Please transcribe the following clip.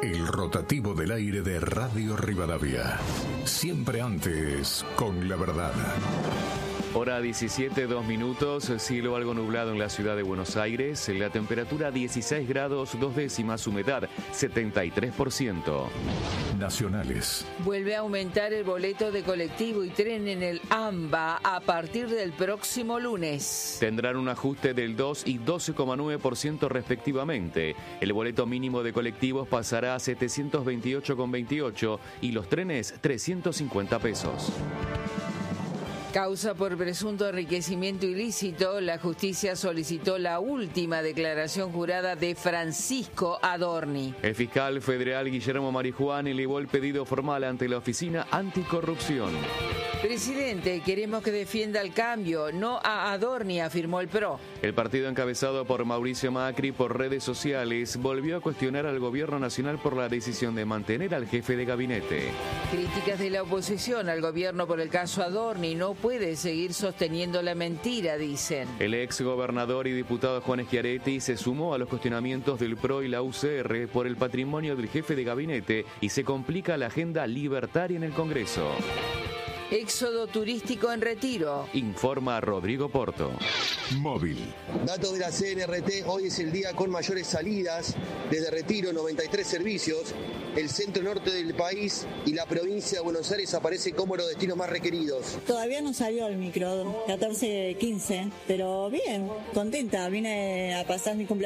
El rotativo del aire de Radio Rivadavia. Siempre antes con la verdad. Hora 17, 2 minutos, cielo algo nublado en la ciudad de Buenos Aires, la temperatura 16 grados 2 décimas, humedad 73%. Nacionales. Vuelve a aumentar el boleto de colectivo y tren en el AMBA a partir del próximo lunes. Tendrán un ajuste del 2 y 12,9% respectivamente. El boleto mínimo de colectivos pasará a 728,28 y los trenes 350 pesos. Causa por presunto enriquecimiento ilícito, la justicia solicitó la última declaración jurada de Francisco Adorni. El fiscal federal Guillermo Marijuán elevó el pedido formal ante la Oficina Anticorrupción. Presidente, queremos que defienda el cambio, no a Adorni, afirmó el PRO. El partido encabezado por Mauricio Macri por redes sociales volvió a cuestionar al gobierno nacional por la decisión de mantener al jefe de gabinete. Críticas de la oposición al gobierno por el caso Adorni, no puede seguir sosteniendo la mentira, dicen. El ex gobernador y diputado Juan Schiaretti se sumó a los cuestionamientos del PRO y la UCR por el patrimonio del jefe de gabinete y se complica la agenda libertaria en el Congreso. Éxodo turístico en Retiro. Informa Rodrigo Porto. Móvil. Datos de la CNRT, hoy es el día con mayores salidas desde Retiro, 93 servicios. El centro norte del país y la provincia de Buenos Aires aparece como los destinos más requeridos. Todavía no salió el micro, 14-15, pero bien, contenta, vine a pasar mi cumpleaños.